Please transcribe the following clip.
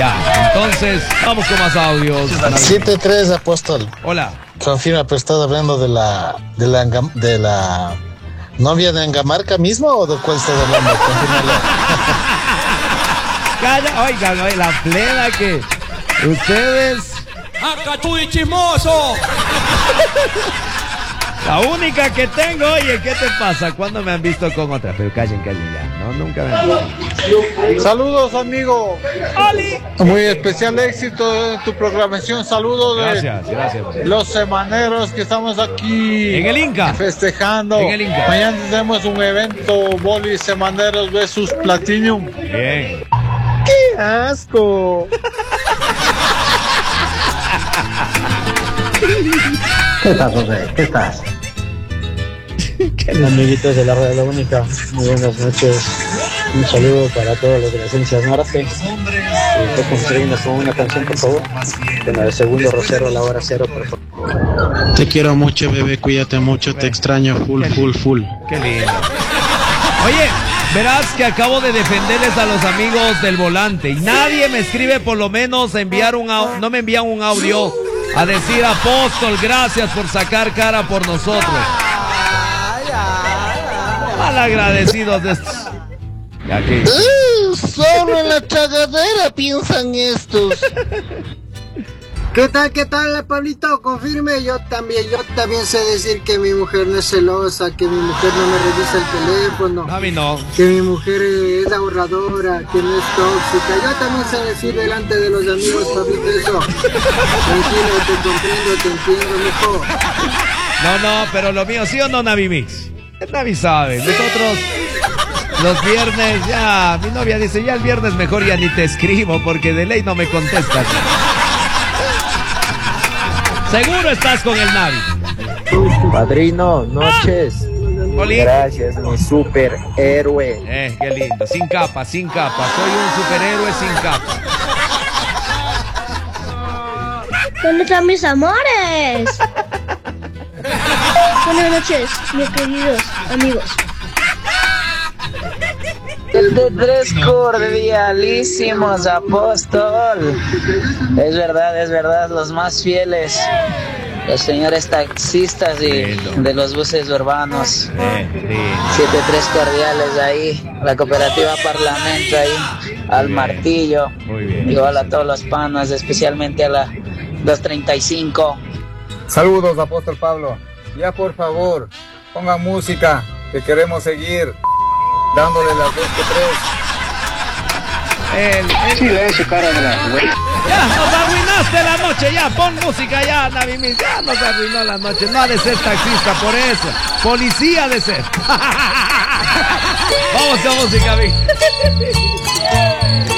Ya, entonces, vamos con más audios. 7-3, Apóstol. Hola. Confirma, pero estás hablando de la novia de Angamarca mismo o de cuál estás hablando. Confírmalo. Calla, oigan, la plena que ustedes. ¡Acachuy chismoso! La única que tengo, oye, ¿qué te pasa? ¿Cuándo me han visto con otra? Pero callen ya. No, nunca me han visto. Saludos, amigo. ¡Oli! Muy especial éxito en tu programación. Saludos Gracias. de los semaneros que estamos aquí En el Inca. festejando. En el Inca. Mañana tenemos un evento Boli Semaneros versus Platinum. Bien. ¡Qué asco! ¿Qué estás, José? ¿Qué estás? Amiguitos de la Radio Única, muy buenas noches. Un saludo para todos los de la Esencia Norte. Y construyendo con una canción, por favor. Con la de Segundo Rosero a la hora cero, por favor. Te quiero mucho, bebé, cuídate mucho, te extraño, full. Qué lindo. Oye, verás que acabo de defenderles a los amigos del volante y nadie me escribe por lo menos no me envían un audio a decir: Apóstol, gracias por sacar cara por nosotros. Malagradecidos de estos. Ya que... Solo en la chagadera piensan estos. ¿Qué tal, Pablito? Confirme, yo también sé decir que mi mujer no es celosa, que mi mujer no me revisa el teléfono. A mí no. Que mi mujer es ahorradora, que no es tóxica. Yo también sé decir delante de los amigos, Pablito, eso. Tranquilo, te comprendo, te entiendo, mijo. No, pero lo mío, ¿sí o no, Navi Mix? Navi sabe, nosotros los viernes ya, mi novia dice, ya el viernes mejor ya ni te escribo porque de ley no me contestas. Seguro estás con el Navi. Padrino, noches. Oli. Gracias, mi superhéroe. Qué lindo, sin capa. Soy un superhéroe sin capa. ¿Dónde están mis amores? Buenas noches, mis queridos amigos. El de tres cordialísimos, Apóstol. Es verdad, los más fieles. Los señores taxistas y de los buses urbanos. 7-3 cordiales ahí. La cooperativa Parlamento ahí. Al Martillo. Muy bien. Igual a todos los panas, especialmente a la 235. Saludos, Apóstol Pablo. Ya, por favor, pongan música, que queremos seguir dándole las 2 que 3. Silencio, cara de la güey. Ya nos arruinaste la noche, ya pon música ya, Navi Mix, ya nos arruinó la noche. No ha de ser taxista por eso, policía de ser. Vamos con música, Vic.